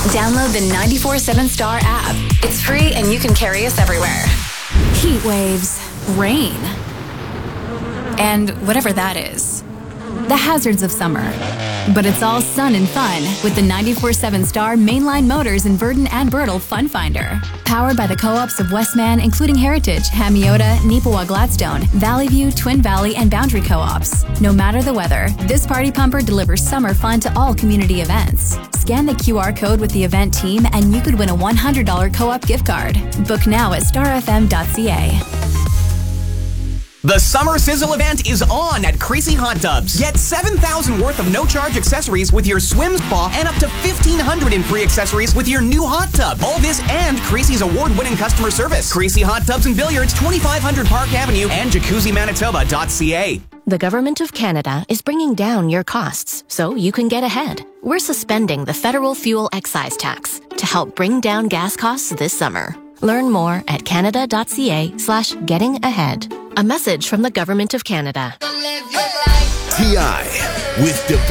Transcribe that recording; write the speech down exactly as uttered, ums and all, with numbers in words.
Download the ninety-four seven Star app. It's free and you can carry us everywhere. Heat waves, rain, and whatever that is. The hazards of summer. But it's all sun and fun with the ninety-four seven Star mainline motors in Verdon and Birtle Fun Finder. Powered by the co-ops of Westman, including Heritage, Hamiota, Neepawa Gladstone, Valley View, Twin Valley, and Boundary co-ops. No matter the weather, this party pumper delivers summer fun to all community events. Scan the Q R code with the event team and you could win a one hundred dollars co-op gift card. Book now at star f m dot c a. The Summer Sizzle event is on at Creasy Hot Tubs. Get seven thousand dollars worth of no-charge accessories with your swim spa and up to fifteen hundred dollars in free accessories with your new hot tub. All this and Creasy's award-winning customer service. Creasy Hot Tubs and Billiards, twenty-five hundred Park Avenue and jacuzzi manitoba dot c a. The Government of Canada is bringing down your costs so you can get ahead. We're suspending the federal fuel excise tax to help bring down gas costs this summer. Learn more at canada dot c a slash getting ahead. A message from the Government of Canada. T I with